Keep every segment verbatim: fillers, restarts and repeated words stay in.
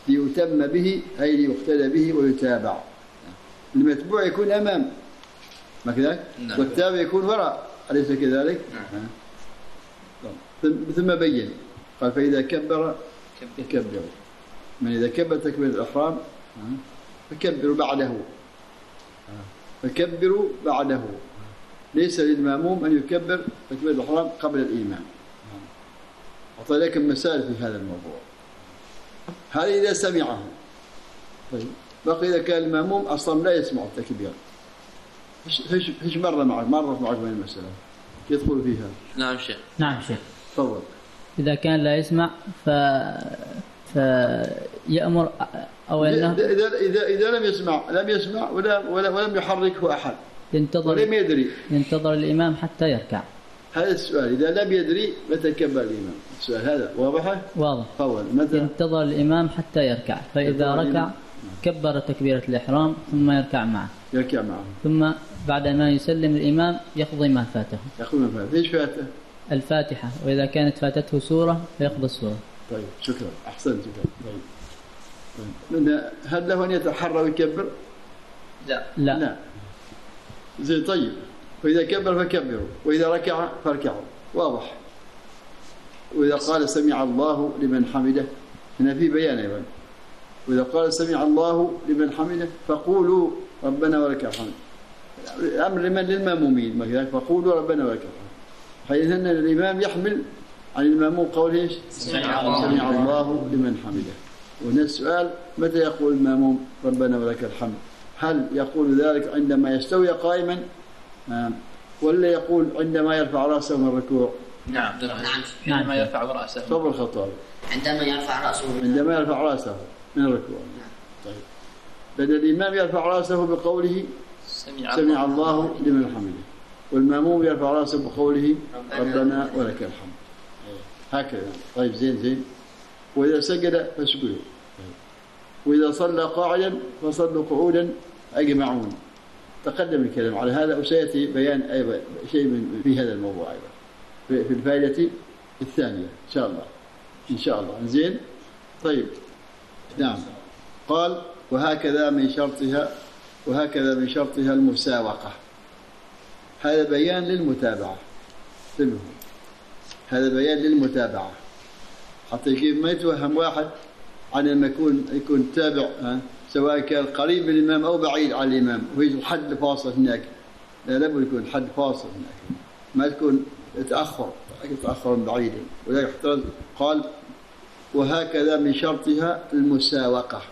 ليتم به أي ليقتدى به ويتابع. المتبوع يكون أمام ما كذلك؟ نعم. والتابع يكون وراء، أليس كذلك؟ نعم. ثم بين قال فإذا كبر فكبروا، من إذا كبر تكبير الإحرام فكبروا بعده، فكبروا بعده، ليس للمأموم أن يكبر تكبير الإحرام قبل الإمام. أعطي لكم مسائل في هذا الموضوع. هذا إذا سمعه. طيب بقي إذا كان المأموم أصلا لا يسمع التكبير، ايش ايش مره معك مرت معك من المساله يدخل فيها؟ نعم شيخ. نعم شيخ. تفضل. اذا كان لا يسمع ف فيأمر او انه اذا اذا اذا لم يسمع لم يسمع ولا ولا ولم يحركه احد، ينتظر ولم يدري، ينتظر الامام حتى يركع. هذا السؤال، اذا لم يدري متى كبر الامام؟ السؤال هذا واضح؟ واضح. تفضل. متى ينتظر الامام حتى يركع، فاذا ركع كبر تكبيرة الإحرام ثم يركع معه. يركع معه. ثم بعد ما يسلم الإمام يقضي ما فاته. يقضي ما فاته. ايش فاته؟ الفاتحة، وإذا كانت فاتته سورة فيقضي السورة. طيب شكرا، أحسنت. طيب. طيب. هل له أن يتحرى ويكبر؟ لا. لا. لا. زين طيب. وإذا كبر فكبروا، وإذا ركع فاركعوا، واضح. وإذا قال سمع الله لمن حمده، هنا في بيان أيضا. وإذا قال سمع الله لمن حمده فقولوا ربنا ولك الحمد. الأمر لمن؟ للمامومين مثلا، فقولوا ربنا ولك الحمد، حيث أن الإمام يحمل عن الماموم قول ايش؟ سمع الله, سمع الله لمن حمده. وهنا السؤال متى يقول الماموم ربنا ولك الحمد؟ هل يقول ذلك عندما يستوي قائما ولا يقول عندما يرفع رأسه من الركوع؟ نعم نعم عندما يرفع رأسه. صبر الخطابي. عندما يرفع رأسه عندما يرفع رأسه من الركوع. طيب. لأن الإمام يرفع رأسه بقوله سمع, سمع الله لمن حمده، والمأموم يرفع رأسه بقوله ربنا ولك الحمد. هكذا. طيب زين زين. وإذا سجد فاسجدوا. طيب. وإذا صلى قاعدا فصلوا قعودا أجمعون. تقدم الكلام على هذا، وسيأتي بيان أيضا شيء من في هذا الموضوع أيضا في الفائدة الثانية إن شاء الله. إن شاء الله. زين. طيب. نعم. قال وهكذا من شرطها وهكذا من شرطها المساوقة. هذا بيان للمتابعة. انتبهوا، هذا بيان للمتابعة حتى كيف ما يتوهم واحد عن أن يكون يكون تابع، سواء كان قريب من الإمام أو بعيد عن الإمام ويجي حد فاصل هناك. لا، لابد يكون حد فاصل هناك، ما تكون تأخر تأخر بعيدا. ولا يحترز. قال وهكذا من شرطها المساوقة.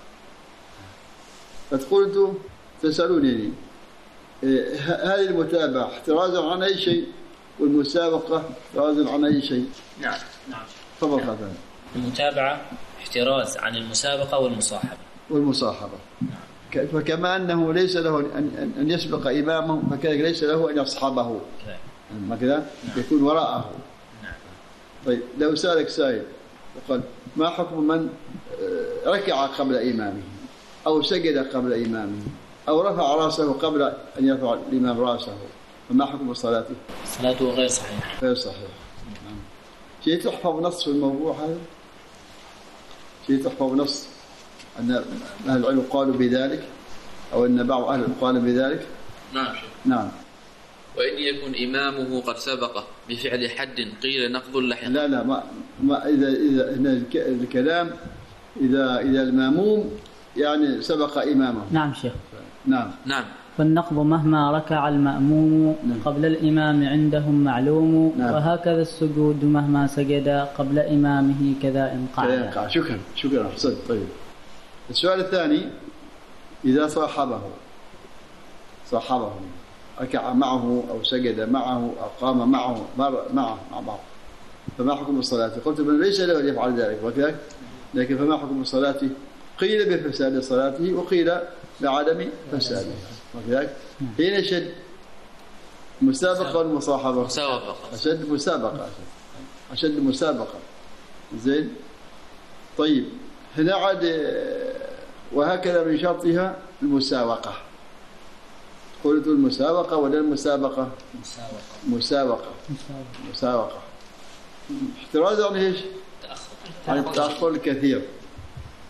فقلت تسألونني هذه المتابعة احترازا عن أي شيء، والمسابقة احترازا عن أي شيء؟ نعم نعم. تفضل هذا. المتابعة احتراز عن المسابقة والمصاحبة. والمصاحبة. نعم. فكما أنه ليس له أن أن يسبق إمامه، فكذلك ليس له أن يصحبه. ما كذا؟ نعم. يكون وراءه. نعم. طيب لو سألك سائل وقال ما حكم من ركع قبل إمامه أو سجد قبل إمامه أو رفع رأسه قبل أن يرفع الإمام رأسه، فما حكم صلاته؟ صلاته غير صحيحة. غير صحيح. نعم. شيء تحفظ نص في الموضوع هذا؟ شيء تحفظ نص أن أهل العلم قالوا بذلك، أو أن بعض أهل العلم قالوا بذلك؟ نعم. نعم. وإن يكون إمامه قد سبقه بفعل حد قيل نقض اللحية. لا لا ما, ما إذا إذا الكلام إذا إذا الماموم يعني سبق إمامه. نعم شيخ. نعم. نعم. فالنقض مهما ركع المأموم نعم. قبل الإمام عندهم معلوم. نعم. وهكذا السجود مهما سجد قبل إمامه كذا إن قعد. شكرا شكرا أحسنت. طيب السؤال الثاني إذا صاحبه صاحبه ركع معه أو سجد معه أو قام معه معه مع بعض، فما حكم الصلاة؟ قلت من ليس له أن يفعل ذلك وكذلك، لكن فما حكم الصلاة؟ قيل بفساد صلاته وقيل بعدم فساده وكذلك. حين يشد مسابقة والمصاحبة؟ مسابقة. أشد مسابقة أشد مسابقة. زين. طيب هنا عاد وهكذا من شرطها المساوقة. قلت المسابقة ولا المسابقة؟ مسابقة. مسابقة. مسابقة. احتراز عن ايش؟ عن التأخر الكثير.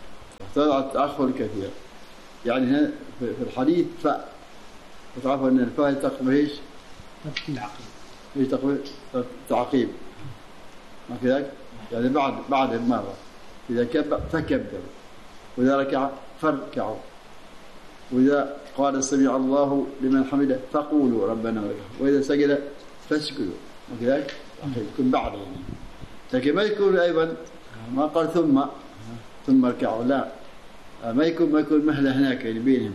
احتاج على التأخر الكثير. يعني هنا في الحديث فاء، وتعرفوا أن الفاء تقوم إيش؟ إيش تقوم تعقيب، ما كذلك؟ يعني بعد بعد مرة إذا كبر فكبر، وإذا ركع فاركعوا، وإذا قال سمع الله لمن حمده فقولوا ربنا ولك، وإذا سجد فاسجدوا، وكذلك يكون بعد يعني. لكن ما يكون أيضا ما قال ثم ثم اركعوا، لا، ما يكون ما يكون مهلة هناك يعني بينهم.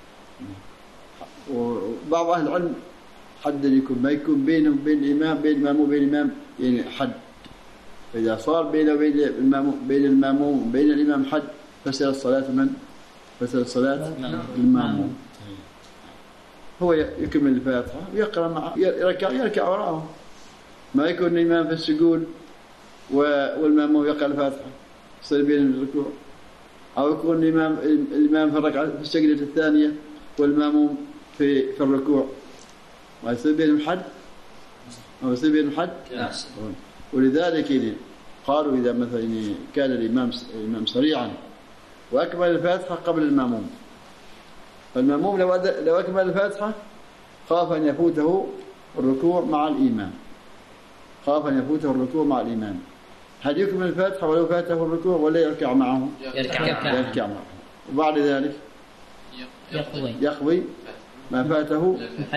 وبعض أهل العلم حد يكون ما يكون بينهم بين الإمام بين المأموم وبين الإمام يعني حد، فإذا صار بينه وبين المأموم بين المأموم بين الإمام حد فسر الصلاة من فسر الصلاة المأموم. هو يكمل الفاتحة ويقرأ معه، يركع يركع وراءه، ما يكون الإمام في السجود والمأموم يقرأ الفاتحة يصير بينهم الركوع، أو يكون الإمام الإمام في الركعة في السجدة الثانية والمأموم في في الركوع، ما يصير بينهم حد، ما يصير بينهم حد. ولذلك يعني قالوا إذا مثلا كان الإمام الإمام سريعا وأكمل الفاتحة قبل المأموم، فالمأموم لو لو أكمل الفاتحة خاف أن يفوته الركوع مع الإمام، خاف أن يفوته الركوع مع الإمام، هل يكمل الفاتحة ولو فاته الركوع ولا يركع معه؟ يركع, يركع معه، وبعد ذلك يقضي يقضي ما فاته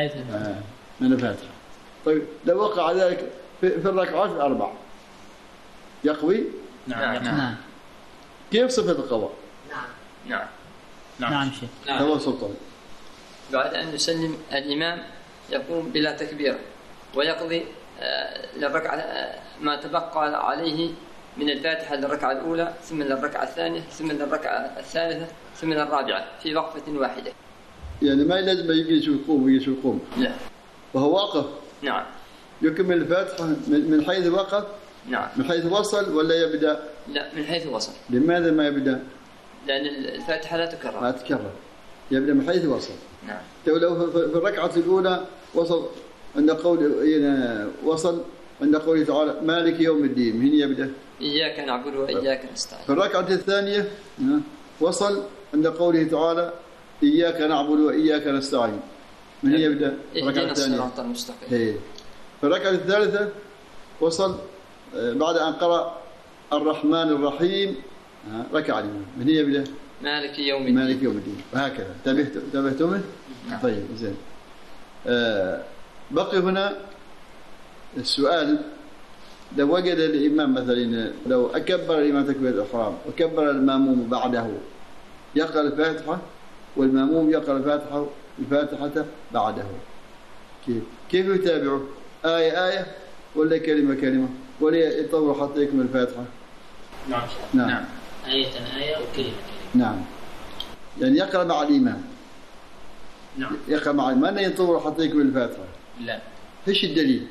من الفاتحة. طيب لو وقع ذلك في الركعات الأربع يقضي؟ نعم نعم. كيف صفة القضاء؟ نعم نعم نعم نعم شيخ. نعم سلطان. بعد أن يسلم الإمام يقوم بلا تكبير ويقضي للركعة ما تبقى عليه من الفاتحة للركعة الأولى، ثم للركعة الثانية، ثم للركعة الثالثة، ثم للرابعة في وقفة واحدة. يعني ما لازم يجلس ويقوم ويجلس ويقوم. لا. وهو واقف. نعم. يكمل الفاتحة من حيث وقف. نعم. من حيث وصل ولا يبدأ؟ لا، من حيث وصل. لماذا ما يبدأ؟ لأن الفاتحة لا تكرر. لا تكرر. يبدأ من حيث وصل. نعم. لو في الركعة الأولى وصل عند قول وصل عند قوله تعالى مالك يوم الدين، من يبدأ؟ إياك نعبد وإياك نستعين. في الركعة الثانية وصل عند قوله تعالى إياك نعبد وإياك نستعين، من يبدأ؟ اهدنا الصراط المستقيم. في الركعة الثالثة وصل بعد أن قرأ الرحمن الرحيم ركع الإمام، من يبدأ؟ مالك يوم الدين. مالك يوم الدين، وهكذا. انتبهتم انتبهتم؟ نعم. طيب زين. آه بقي هنا السؤال، لو وجد الإمام مثلا لو أكبر الإمام تكبيرة الإحرام وكبر المأموم بعده يقرأ الفاتحة والمأموم يقرأ الفاتحة الفاتحة بعده، كيف كيف يتابعه؟ آية آية ولا كلمة كلمة ولا يطور حتى يكمل الفاتحة؟ نعم نعم, نعم. آية آية وكلمة كلمة. نعم، يعني يقرأ مع الإمام. نعم. يقرأ مع الإمام، ما يطور حتى يكمل الفاتحة. لا. إيش الدليل؟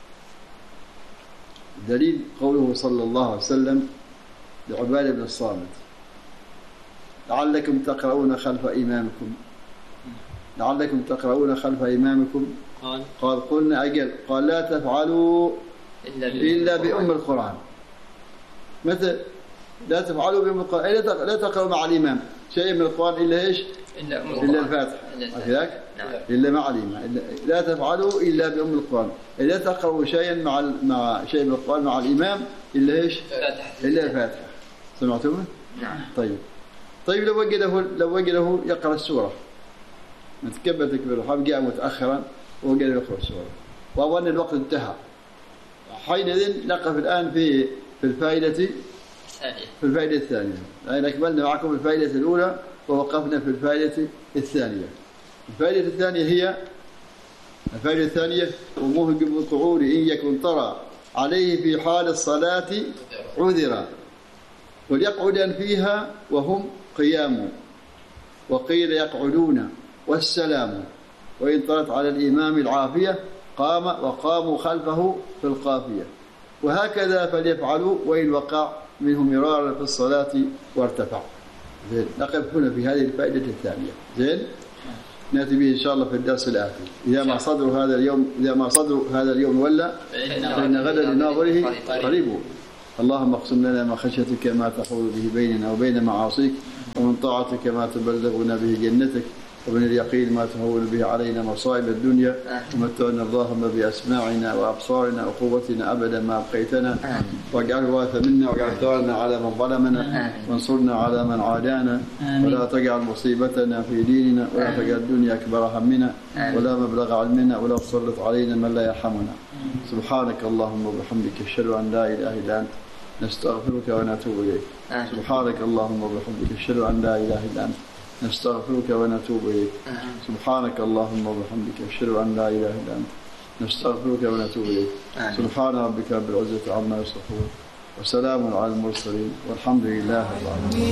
الدليل قوله صلى الله عليه وسلم لعبادة بن الصامت لعلكم تقرؤون خلف إمامكم لعلكم تقرؤون خلف إمامكم قال قال قلنا أجل، قال لا تفعلوا إلا بأم القرآن. متى لا تفعلوا بأم القرآن؟ لا تقرأوا مع الإمام شيء من القرآن إلا إيش؟ إلا أم إلا الفاتحة، هكذاك؟ إلا مع الإمام. لا تفعلوا إلا بأم القرآن، لا تقرأوا شيئا مع مع شيء من القرآن مع الإمام إلا إيش؟ إلا الفاتحة. سمعتم؟ نعم. طيب طيب لو وجده لو وجده يقرأ السورة، متكبر تكبير الإحرام جاء متأخرا ووجده يقرأ السورة وأظن الوقت انتهى، حينئذ نقف الآن في في الفائدة الثانية. في الفائدة الثانية، يعني أكملنا معكم الفائدة الأولى ووقفنا في الفائدة الثانية. الفائدة الثانية هي الفائدة الثانية ومهجم القعود إن يكن طرى عليه في حال الصلاة عذرا وليقعدن فيها وهم قيام، وقيل يقعدون والسلام، وإن طرت على الإمام العافية قام وقاموا خلفه في القافية، وهكذا فليفعلوا وإن وقع منه مرارا في الصلاة وارتفع. زين، نقف هنا في هذه الفائدة الثانية. زين، نأتي به إن شاء الله في الدرس الآتي. إذا ما صدر هذا اليوم إذا ما صدر هذا اليوم ولا فإن غدا لناظره قريب. اللهم اقسم لنا ما خشيتك ما تحول به بيننا وبين معاصيك، ومن طاعتك ما تبلغنا به جنتك، ومن اليقين ما تهون به علينا مصائب الدنيا، ومتعنا اللهم بأسماعنا وأبصارنا وقوتنا أبدا ما أبقيتنا، واجعل الوارث منا، واجعل ثارنا على من ظلمنا، وانصرنا على من عادانا، ولا تجعل مصيبتنا في ديننا، ولا تجعل الدنيا أكبر همنا ولا مبلغ علمنا، ولا تسلط علينا من لا يرحمنا. سبحانك اللهم وبحمدك، أشهد أن لا إله إلا أنت، نستغفرك ونتوب إليك. سبحانك اللهم وبحمدك، أشهد أن لا إله إلا أنت، نستغفرك ونتوب إليك. سبحانك اللهم وبحمدك، أشهد أن لا إله إلا أنت، نستغفرك ونتوب إليك. سبحان ربك رب العزة عما يصفون، وسلام على المرسلين، والحمد لله رب العالمين.